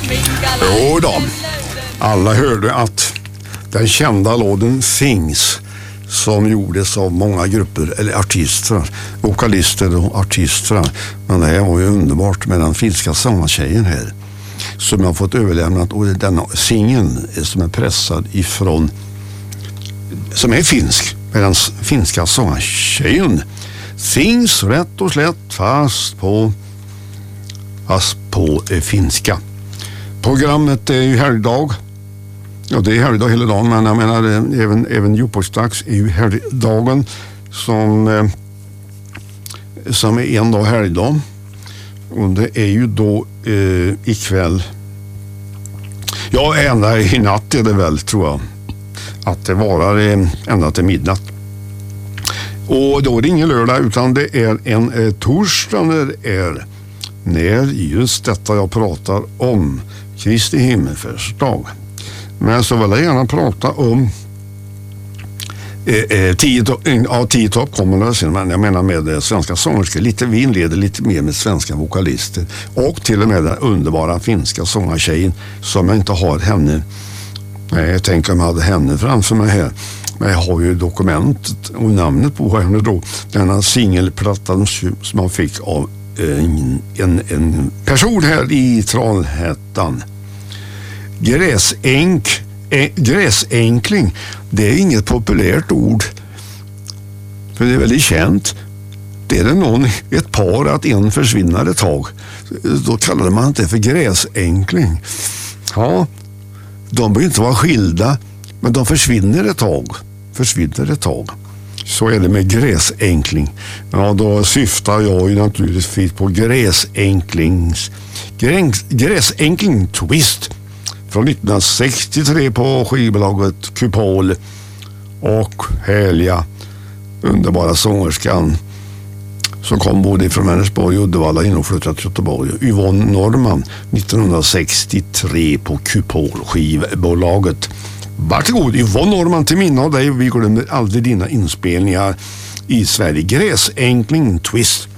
Jo då. Alla hörde att den kända låten Things, som gjordes av många grupper eller artister, vokalister och artister. Men det här var ju underbart med den finska sångartjejen här som jag fått överlämnat, och denna singeln som är pressad ifrån, som är finsk, med den finska sångartjejen. Things, rätt och slätt, fast på finska. Programmet är ju helgdag. Ja, det är helgdag hela dagen, men jag menar även jukeboxdags är ju helgdagen som är en dag helgdag. Och det är ju då ikväll. Ja, ända i natt är det väl, tror jag. Att det varar ända till midnatt. Och då är det ingen lördag, utan det är en torsdag när just detta jag pratar om, Kristi himmelsfärdsdag. Men så vill jag gärna prata om 10 topp kommer det sen, men jag menar med svenska sångerskor. Vi inleder lite mer med svenska vokalister och till och med den underbara finska sångartjejen som jag inte har henne. Nej, jag tänker om jag hade henne framför mig här. Men jag har ju dokumentet och namnet på henne då. Denna singelplattan som man fick av en person här i Trollhättan. Gräsänkling, det är inget populärt ord. För det är väldigt känt. Det är det ett par att en försvinner ett tag. Då kallar man det för gräsänkling. Ja, de behöver inte vara skilda, men de försvinner ett tag. Så är det med gräsänkling. Ja, då syftar jag ju naturligtvis på gräsänkling Twist från 1963 på skivbolaget Kupol, och härliga underbara sångerskan som kom både från Vänersborg och Uddevalla in och flyttade till Göteborg, Yvonne Norman, 1963 på Kupol skivbolaget. Varsågod Yvonne Norman, till minne av dig. Vi glömmer aldrig dina inspelningar i Sverige. Gräsänkling Twist.